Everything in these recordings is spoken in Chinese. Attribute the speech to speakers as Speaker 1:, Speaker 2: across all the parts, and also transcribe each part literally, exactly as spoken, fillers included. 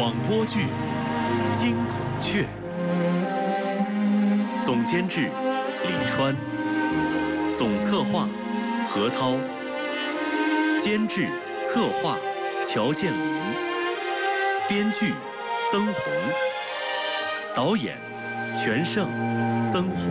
Speaker 1: 广播剧《惊孔雀》，总监制李川，总策划何涛，监制策划乔建林，编剧曾红，导演全胜、曾红。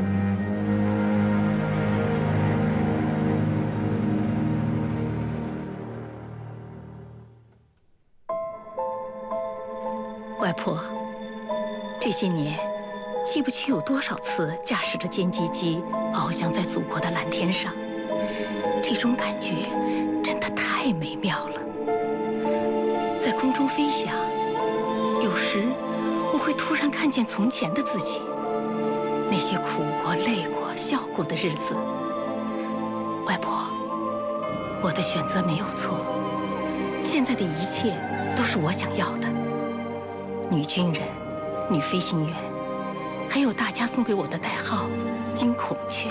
Speaker 2: 外婆，这些年，记不清有多少次驾驶着歼击机翱翔在祖国的蓝天上，这种感觉真的太美妙了。在空中飞翔，有时我会突然看见从前的自己，那些苦过、累过、笑过的日子。外婆，我的选择没有错，现在的一切都是我想要的。女军人，女飞行员，还有大家送给我的代号“金孔雀”。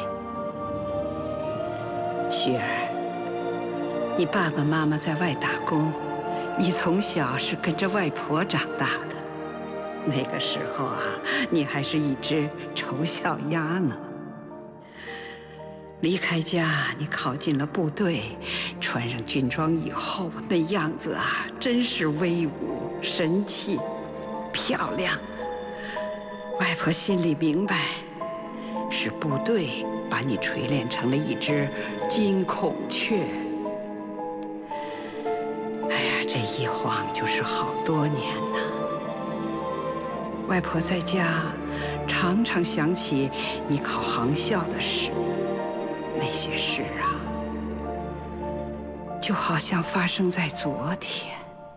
Speaker 3: 雪儿，你爸爸妈妈在外打工，你从小是跟着外婆长大的。那个时候啊，你还是一只丑小鸭呢。离开家，你考进了部队，穿上军装以后，那样子啊，真是威武神气。漂亮，外婆心里明白，是部队把你锤炼成了一只金孔雀。哎呀，这一晃就是好多年呐。外婆在家常常想起你考航校的事，那些事啊，就好像发生在昨天。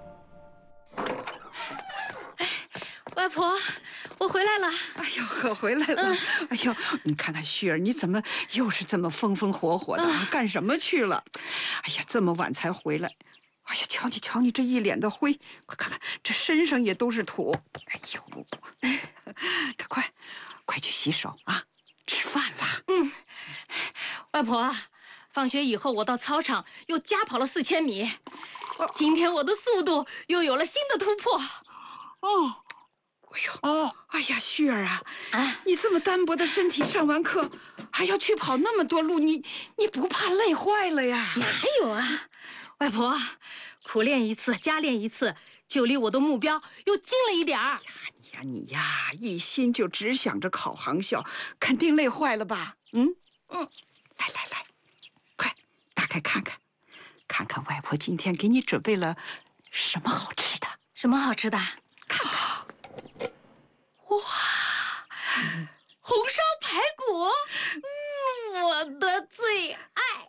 Speaker 2: 外婆，我回来了。
Speaker 3: 哎呦，可回来了！嗯、哎呦，你看看雪儿，你怎么又是这么风风火火的？嗯、干什么去了？哎呀，这么晚才回来。哎呀，瞧你瞧你这一脸的灰，快看看这身上也都是土。哎呦，快快快去洗手啊！吃饭了。
Speaker 2: 嗯，外婆，放学以后我到操场又加跑了四千米，今天我的速度又有了新的突破。
Speaker 3: 哦。哎呦，哦，哎呀，旭儿啊，啊，你这么单薄的身体，上完课还要去跑那么多路，你你不怕累坏了呀？
Speaker 2: 哪有啊，外婆，苦练一次，加练一次，就离我的目标又近了一点儿。
Speaker 3: 呀，你呀，你呀，一心就只想着考航校，肯定累坏了吧？嗯嗯，来来来，快打开看看，看看外婆今天给你准备了什么好吃的？
Speaker 2: 什么好吃的？
Speaker 3: 看看。
Speaker 2: 哇，红烧排骨，嗯，我的最爱，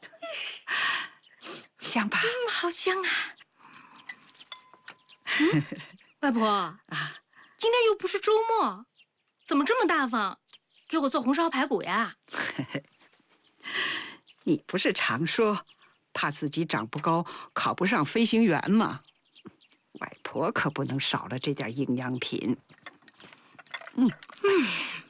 Speaker 3: 香吧？
Speaker 2: 嗯，好香啊！嗯、外婆啊，今天又不是周末，怎么这么大方，给我做红烧排骨呀？
Speaker 3: 你不是常说怕自己长不高，考不上飞行员吗？外婆可不能少了这点营养品。嗯嗯。